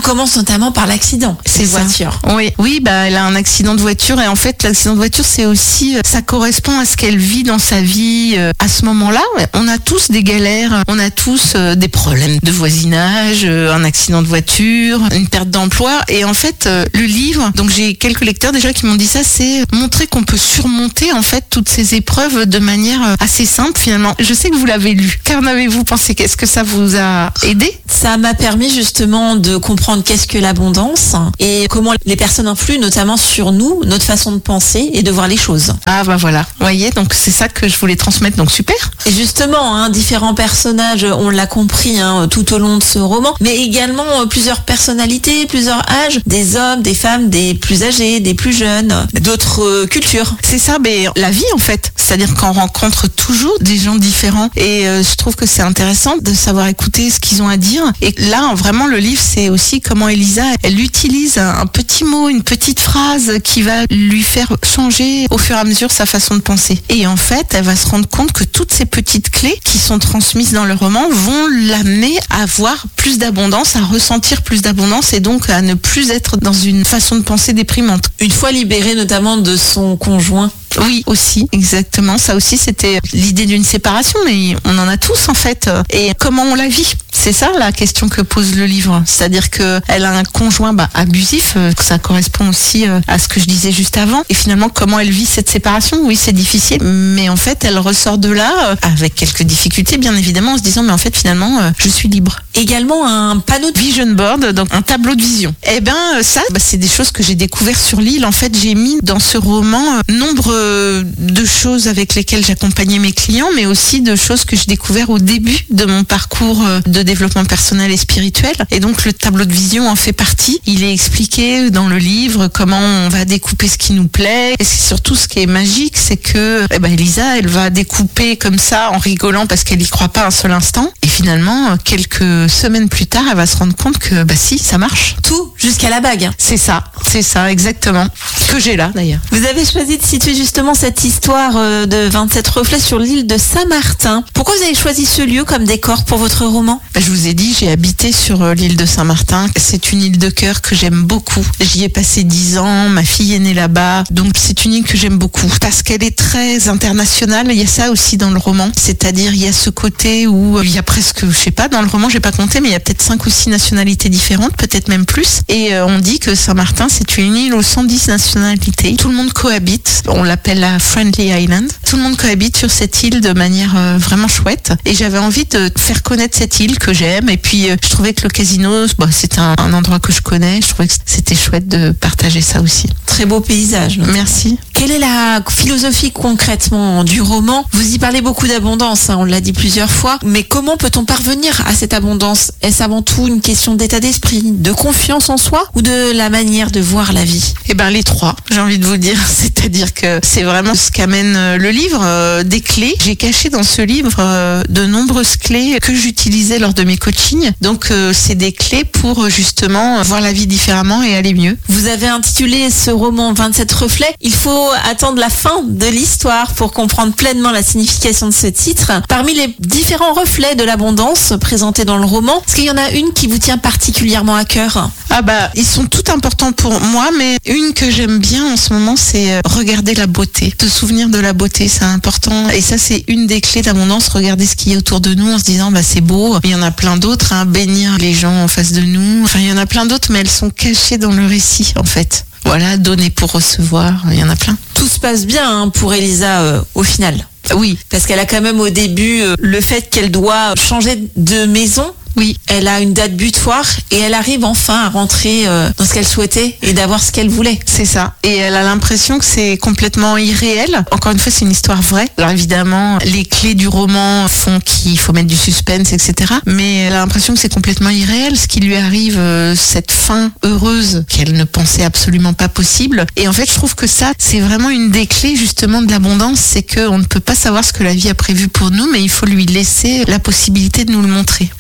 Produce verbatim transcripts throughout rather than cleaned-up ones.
commence notamment par l'accident. C'est cette ça. voiture. Oui, oui, bah elle a un accident de voiture et en fait l'accident de voiture c'est aussi, ça correspond à ce qu'elle vit dans sa vie euh, à ce moment-là. On a tous des galères, on a tous euh, des problèmes de voisinage, euh, un accident de voiture, une perte d'emploi et en fait euh, le livre, donc j'ai quelques lecteurs déjà qui m'ont dit ça, c'est montrer qu'on peut surmonter en fait toutes ces épreuves de manière euh, assez simple finalement. Je sais que vous l'avez lu. Qu'en avez-vous pensé? Qu'est-ce que ça vous a aidé? Ça m'a permis justement de comprendre qu'est-ce que l'abondance et comment les personnes influent notamment sur nous, notre façon de penser et de voir les choses. Ah bah voilà, vous voyez, donc c'est ça que je voulais transmettre, donc super. Et justement, hein, différents personnages, on l'a compris hein, tout au long de ce roman, mais également euh, plusieurs personnalités, plusieurs âges, des hommes, des femmes, des plus âgés, des plus jeunes, d'autres euh, cultures. C'est ça, mais la vie en fait, c'est-à-dire qu'on rencontre toujours des gens différents et euh, je trouve que c'est intéressant de savoir écouter ce qu'ils ont à dire. Et là, vraiment, le livre, c'est aussi comment Elisa, elle utilise un, un petit mot, une petite phrase qui va lui faire changer au fur et à mesure sa façon de penser. Et en fait, elle va se rendre compte que toutes ces petites clés qui sont transmises dans le roman vont l'amener à avoir plus d'abondance, à ressentir plus d'abondance et donc à ne plus être dans une façon de penser déprimante. Une fois libérée notamment de son conjoint. Oui, aussi, exactement. Ça aussi, c'était l'idée d'une séparation, mais on en a tous en fait. Et comment on la vit? C'est ça la question que pose le livre. C'est-à-dire qu'elle a un conjoint bah, abusif, euh, ça correspond aussi euh, à ce que je disais juste avant. Et finalement, comment elle vit cette séparation? Oui, c'est difficile, mais en fait, elle ressort de là euh, avec quelques difficultés, bien évidemment, en se disant, mais en fait, finalement, euh, je suis libre. Également un panneau de Vision board, donc un tableau de vision. Eh ben euh, ça, bah, c'est des choses que j'ai découvert sur l'île. En fait, j'ai mis dans ce roman euh, nombre euh, de choses avec lesquelles j'accompagnais mes clients, mais aussi de choses que j'ai découvert au début de mon parcours euh, de développement personnel et spirituel. Et donc le tableau de vision en fait partie. Il est expliqué dans le livre comment on va découper ce qui nous plaît. Et c'est surtout ce qui est magique, c'est que eh ben, Elisa, elle va découper comme ça en rigolant parce qu'elle y croit pas un seul instant. Et finalement, quelques semaines plus tard, elle va se rendre compte que bah si, ça marche. tout jusqu'à la bague. C'est ça, c'est ça, exactement. Que j'ai là d'ailleurs. Vous avez choisi de situer justement cette histoire euh, de vingt-sept reflets sur l'île de Saint-Martin. Pourquoi vous avez choisi ce lieu comme décor pour votre roman? Bah, je vous ai dit, j'ai habité sur euh, l'île de Saint-Martin. C'est une île de cœur que j'aime beaucoup. J'y ai passé dix ans, ma fille est née là-bas. Donc c'est une île que j'aime beaucoup parce qu'elle est très internationale. Il y a ça aussi dans le roman. C'est-à-dire, il y a ce côté où euh, il y a presque, je sais pas, dans le roman, j'ai pas compté, mais il y a peut-être cinq ou six nationalités différentes, peut-être même plus. Et euh, on dit que Saint-Martin, c'est une île aux cent dix nationalités. Tout le monde cohabite. On l'appelle la Friendly Island. Tout le monde cohabite sur cette île de manière euh, vraiment chouette. Et j'avais envie de faire connaître cette île que j'aime. Et puis, euh, je trouvais que le casino, bah, c'est un, un endroit que je connais. Je trouvais que c'était chouette de partager ça aussi. Très beau paysage. Merci. Quelle est la philosophie concrètement du roman? Vous y parlez beaucoup d'abondance, hein, on l'a dit plusieurs fois, mais comment peut-on parvenir à cette abondance? Est-ce avant tout une question d'état d'esprit, de confiance en soi ou de la manière de voir la vie? Eh ben les trois, j'ai envie de vous dire. C'est-à-dire que c'est vraiment ce qu'amène euh, le livre, euh, des clés. J'ai caché dans ce livre euh, de nombreuses clés que j'utilisais lors de mes coachings. Donc euh, c'est des clés pour euh, justement voir la vie différemment et aller mieux. Vous avez intitulé ce roman vingt-sept reflets. Il faut attendre la fin de l'histoire pour comprendre pleinement la signification de ce titre. Parmi les différents reflets de l'abondance présentés dans le roman, est-ce qu'il y en a une qui vous tient particulièrement à cœur? Ah bah, ils sont tout importants pour moi, mais une que j'aime bien en ce moment, c'est euh, regarder la beauté. Se souvenir de la beauté, c'est important. Et ça, c'est une des clés d'abondance. Regarder ce qu'il y a autour de nous en se disant, bah c'est beau. Il y en a plein d'autres, hein. Bénir les gens en face de nous. Enfin, il y en a plein d'autres, mais elles sont cachées dans le récit, en fait. Voilà, donner pour recevoir, il y en a plein. Tout se passe bien hein, pour Elisa euh, au final. Oui. Parce qu'elle a quand même au début euh, le fait qu'elle doit changer de maison. Oui. Elle a une date butoir et elle arrive enfin à rentrer euh, dans ce qu'elle souhaitait et d'avoir ce qu'elle voulait. C'est ça. Et elle a l'impression que c'est complètement irréel. Encore une fois, c'est une histoire vraie. Alors évidemment, les clés du roman font qu'il faut mettre du suspense, et cetera. Mais elle a l'impression que c'est complètement irréel. Ce qui lui arrive, euh, cette fin heureuse qu'elle ne pensait absolument pas possible. Et en fait, je trouve que ça, c'est vraiment une des clés justement de l'abondance. C'est qu'on ne peut pas savoir ce que la vie a prévu pour nous, mais il faut lui laisser la possibilité de nous le montrer. À la fin du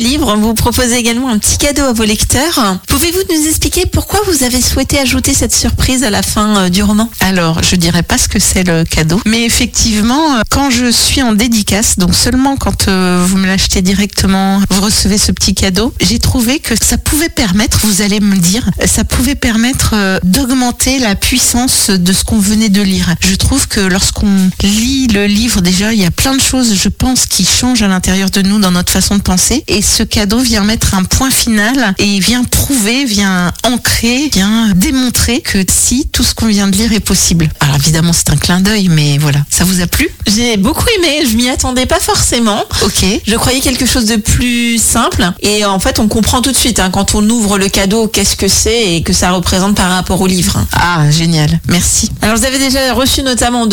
livre, vous proposez également un petit cadeau à vos lecteurs. Pouvez-vous nous expliquer pourquoi vous avez souhaité ajouter cette surprise à la fin du roman ? Alors, je dirais pas ce que c'est le cadeau, mais effectivement, quand je suis en dédicace, donc seulement quand euh, vous me l'achetez directement, vous recevez ce petit cadeau, j'ai trouvé que ça pouvait permettre, vous allez me dire, ça pouvait permettre euh, d'augmenter la puissance de ce qu'on venait de lire. Je trouve que lorsqu'on lit le livre, déjà, il y a plein de choses, je pense, qui changent à l'intérieur de nous dans notre façon de penser, et ce cadeau vient mettre un point final et vient prouver, vient ancrer, vient démontrer que si tout ce qu'on vient de lire est possible. Alors évidemment, c'est un clin d'œil, mais voilà. Ça vous a plu ? J'ai beaucoup aimé, je m'y attendais pas forcément. Ok. Je croyais quelque chose de plus simple et en fait on comprend tout de suite hein, quand on ouvre le cadeau qu'est-ce que c'est et que ça représente par rapport au livre. Ah, génial. Merci. Alors vous avez déjà reçu notamment de